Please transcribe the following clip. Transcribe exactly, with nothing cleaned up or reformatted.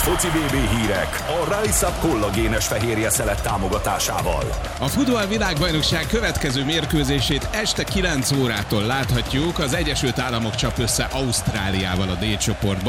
foci vé bé hírek a Rise Up kollagénes fehérje szelet támogatásával. A futball világbajnokság következő mérkőzését este kilenc órától láthatjuk. Az Egyesült Államok csap össze Ausztráliával a D csoportban.